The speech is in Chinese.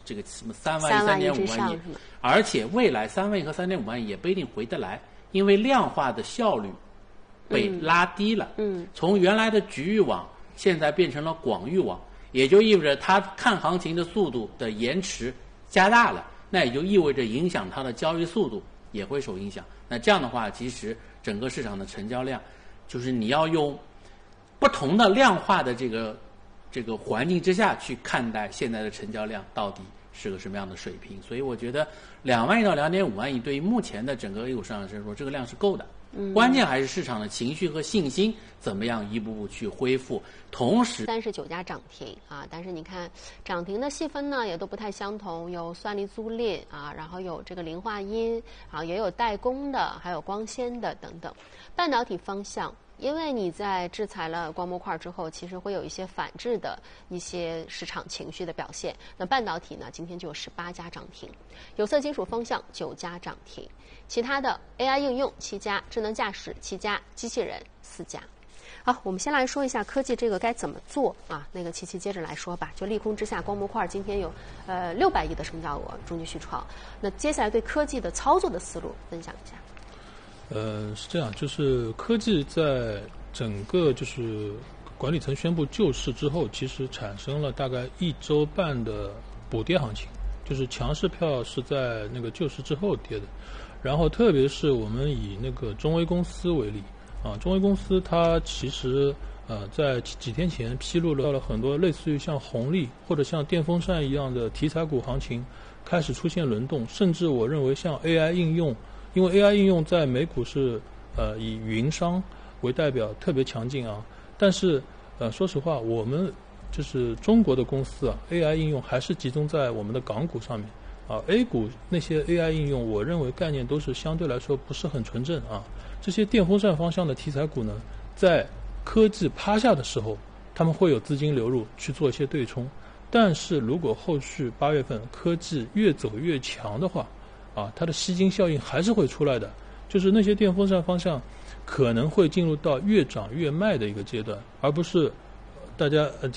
这个什么3万亿、3.5万亿，而且未来3万亿和3.5万亿也不一定回得来，因为量化的效率被拉低了。从原来的局域网现在变成了广域网，也就意味着它看行情的速度的延迟加大了，那也就意味着影响它的交易速度也会受影响。那这样的话，其实整个市场的成交量，就是你要用不同的量化的这个环境之下去看待现在的成交量到底是个什么样的水平。所以我觉得2万亿到2.5万亿对于目前的整个 A 股市场来说，这个量是够的。关键还是市场的情绪和信心怎么样一步步去恢复。同时 39家涨停啊，但是你看涨停的细分呢也都不太相同，有算力租赁啊，然后有这个磷化铟啊，也有代工的，还有光纤的等等。半导体方向，因为你在制裁了光模块之后，其实会有一些反制的一些市场情绪的表现。那半导体呢，今天就有18家涨停，有色金属方向9家涨停，其他的 AI 应用7家，智能驾驶7家，机器人4家。好，我们先来说一下科技这个该怎么做啊？那个琪琪接着来说吧。就利空之下，光模块今天有600亿的成交额，中继续创。那接下来对科技的操作的思路分享一下。 是这样，就是科技在整个就是管理层宣布救市之后，其实产生了大概1周半的补跌行情，就是强势票是在那个救市之后跌的。然后特别是我们以那个中微公司为例啊，中微公司它其实在几天前披露了很多类似于像红利或者像电风扇一样的题材股行情开始出现轮动，甚至我认为像 AI 应用。因为 AI 应用在美股是以云商为代表特别强劲啊，但是说实话，我们就是中国的公司啊 ，AI 应用还是集中在我们的港股上面啊 ，A 股那些 AI 应用，我认为概念都是相对来说不是很纯正啊。这些电风扇方向的题材股呢，在科技趴下的时候，他们会有资金流入去做一些对冲，但是如果后续8月份科技越走越强的话，啊，它的吸金效应还是会出来的，就是那些电风扇方向可能会进入到越涨越卖的一个阶段，而不是大家